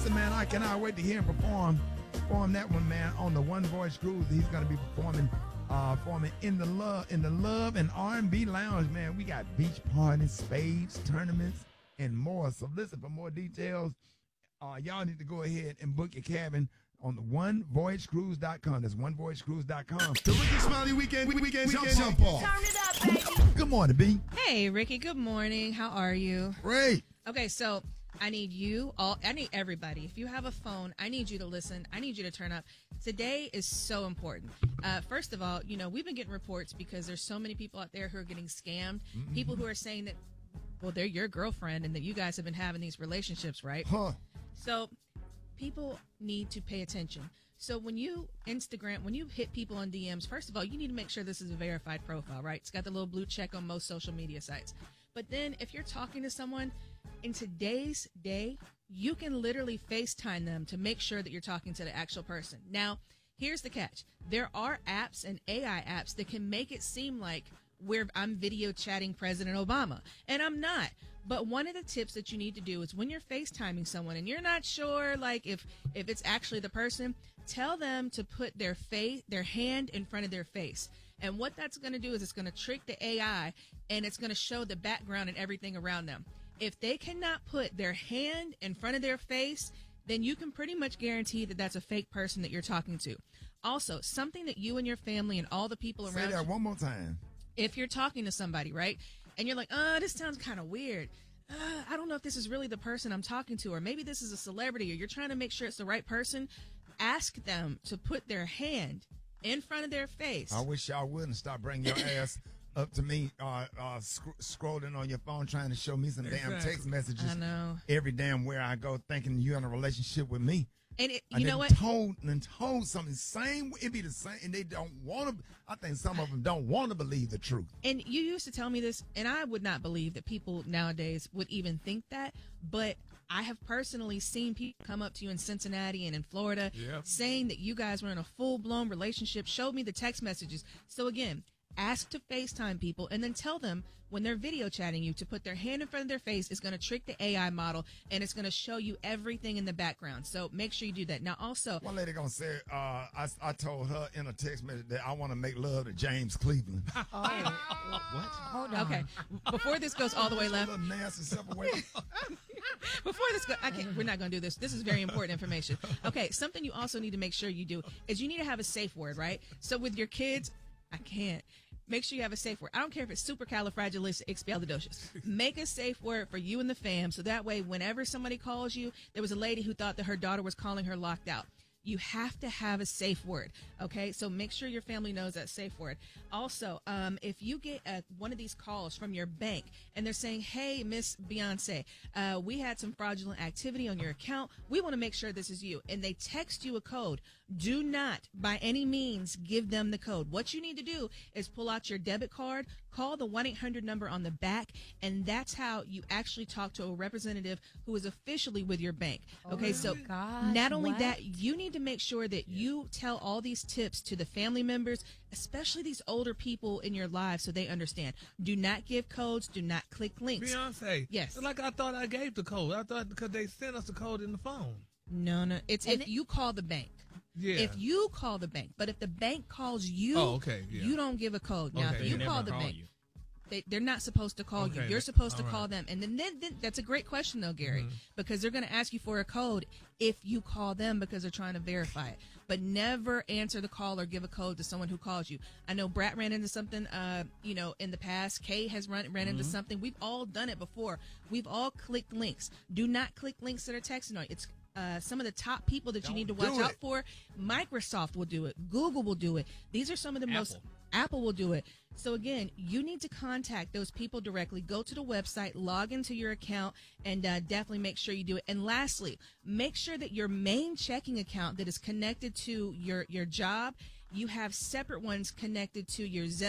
Listen, man, I cannot wait to hear him perform that one, man, on the One Voice Cruise. He's gonna be performing in the Love and R&B Lounge, man. We got beach parties, spades, tournaments, and more. So listen, for more details, y'all need to go ahead and book your cabin on the onevoyagecruise.com. That's onevoyagecruise.com. The Ricky Smiley Weekend jump off. Turn it up, baby. Good morning, B. Hey, Ricky. Good morning. How are you? Great. Okay, so I need you all. I need everybody. If you have a phone, I need you to listen. I need you to turn up. Today is so important. First of all, we've been getting reports because there's so many people out there who are getting scammed. Mm-hmm. People who are saying that, well, they're your girlfriend and that you guys have been having these relationships, right? Huh. So people need to pay attention. So when you hit people on DMs, first of all, you need to make sure this is a verified profile, right? It's got the little blue check on most social media sites. But then if you're talking to someone in today's day, you can literally FaceTime them to make sure that you're talking to the actual person. Now, here's the catch. There are apps and AI apps that can make it seem like I'm video chatting President Obama, and I'm not. But one of the tips that you need to do is when you're FaceTiming someone and you're not sure, like if it's actually the person, tell them to put their hand in front of their face. And what that's going to do is it's going to trick the AI, and it's going to show the background and everything around them. If they cannot put their hand in front of their face, then you can pretty much guarantee that that's a fake person that you're talking to. Also, something that you and your family and all the people around you. Say that one more time. If you're talking to somebody, right, and you're like, this sounds kind of weird. I don't know if this is really the person I'm talking to, or maybe this is a celebrity, or you're trying to make sure it's the right person. Ask them to put their hand in front of their face. I wish y'all wouldn't stop bringing your ass up to me, scrolling on your phone, trying to show me some damn text messages. I know. Every damn where I go, thinking you're in a relationship with me. And you know what? Told something same. It be the same, and they don't want to. I think some of them don't want to believe the truth. And you used to tell me this, and I would not believe that people nowadays would even think that. But I have personally seen people come up to you in Cincinnati and in Florida, saying that you guys were in a full-blown relationship. Showed me the text messages. So again, ask to FaceTime people, and then tell them when they're video chatting you to put their hand in front of their face. It's going to trick the AI model, and it's going to show you everything in the background. So make sure you do that. Now, also, one lady gonna say, I told her in a text message that I want to make love to James Cleveland. What? Hold on. Okay, before this goes all the way left. Nasty stuff away. Before this goes, we're not going to do this. This is very important information. Okay, something you also need to make sure you do is you need to have a safe word, right? So with your kids, I can't. Make sure you have a safe word. I don't care if it's supercalifragilisticexpialidocious. Make a safe word for you and the fam, so that way whenever somebody calls you, there was a lady who thought that her daughter was calling her locked out. You have to have a safe word, okay? So make sure your family knows that safe word. Also, if you get one of these calls from your bank and they're saying, hey, Miss Beyonce, we had some fraudulent activity on your account. We want to make sure this is you. And they text you a code. Do not, by any means, give them the code. What you need to do is pull out your debit card, call the 1-800 number on the back, and that's how you actually talk to a representative who is officially with your bank. Okay, so not only that, you need to make sure that you tell all these tips to the family members, especially these older people in your lives, so they understand. Do not give codes. Do not click links. Beyonce. Yes. It's like I thought I gave the code. I thought because they sent us the code in the phone. No. It's if you call the bank. Yeah. If you call the bank, but if the bank calls you, you don't give a code. Now, if you call the bank, they're not supposed to call you. You're supposed to call them. And then that's a great question, though, Gary, because they're going to ask you for a code if you call them because they're trying to verify it. But never answer the call or give a code to someone who calls you. I know Brat ran into something, in the past. Kay has ran into something. We've all done it before. We've all clicked links. Do not click links that are texting on you. It's some of the top people that you need to watch out for. Microsoft will do it. Google will do it. These are some of the most. Apple will do it. So again, you need to contact those people directly. Go to the website, log into your account, and definitely make sure you do it. And lastly, make sure that your main checking account that is connected to your job, you have separate ones connected to your Zelle